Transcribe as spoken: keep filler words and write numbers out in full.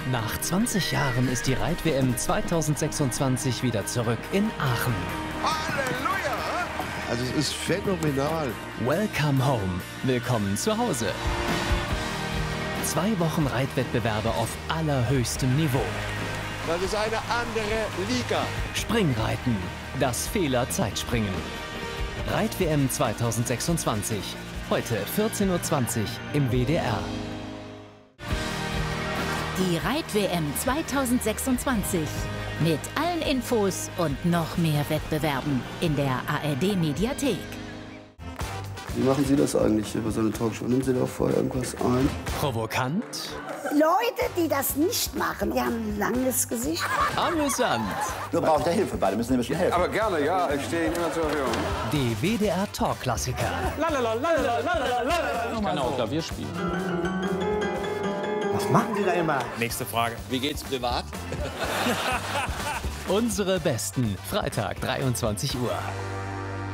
Nach zwanzig Jahren ist die Reit-W M zweitausendsechsundzwanzig wieder zurück in Aachen. Halleluja! Also es ist phänomenal. Welcome home. Willkommen zu Hause. Zwei Wochen Reitwettbewerbe auf allerhöchstem Niveau. Das ist eine andere Liga. Springreiten. Das Fehler-Zeitspringen. Reit-W M zweitausendsechsundzwanzig. Heute vierzehn Uhr zwanzig im W D R. Die Reit-W M zweitausendsechsundzwanzig. Mit allen Infos und noch mehr Wettbewerben in der A R D-Mediathek. Wie machen Sie das eigentlich über so eine Talkshow? Nehmen Sie da vorher irgendwas ein? Provokant. Leute, die das nicht machen, die haben ein langes Gesicht. Amüsant. Nur braucht er Hilfe, beide müssen nämlich helfen. Aber gerne, ja, ich stehe Ihnen immer zur Verfügung. Die W D R-Talk-Klassiker. Ich kann auch Klavier spielen. Was machen Sie da immer? Nächste Frage. Wie geht's privat? Unsere Besten. Freitag, dreiundzwanzig Uhr.